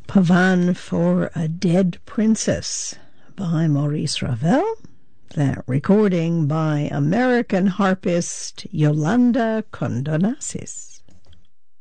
Pavan for a Dead Princess by Maurice Ravel. That recording by American harpist Yolanda Condonassis.